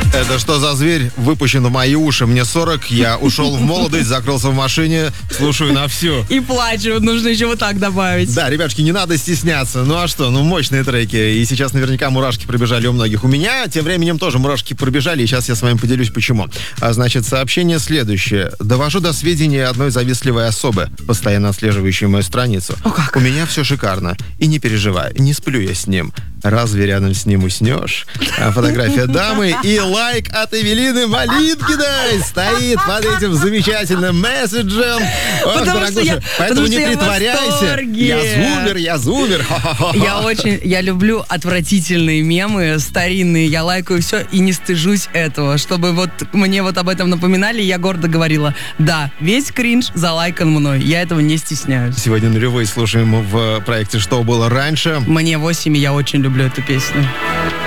Это что за зверь выпущен в мои уши? Мне 40, я ушел в молодость, закрылся в машине, слушаю на всю. И плачу, нужно еще вот так добавить. Да, ребятушки, не надо стесняться. Ну а что, мощные треки. И сейчас наверняка мурашки пробежали у многих. У меня тем временем тоже мурашки пробежали, и сейчас я с вами поделюсь, почему. Значит, сообщение следующее. Довожу до сведения одной завистливой особы, постоянно отслеживающей мою страницу. О, как? У меня все шикарно. И не переживай, не сплю я с ним. Разве рядом с ним уснешь? Фотография дамы и лайк от Эвелины Малинкиной стоит под этим замечательным месседжем. Ох, дорогуша, поэтому не притворяйся. Я зумер. Я люблю отвратительные мемы, старинные, я лайкаю все и не стыжусь этого, чтобы вот мне вот об этом напоминали, я гордо говорила, да, весь кринж залайкан мной, я этого не стесняюсь. Сегодня нулевые слушаем в проекте «Что было раньше». Мне 8, и я очень люблю эту песню.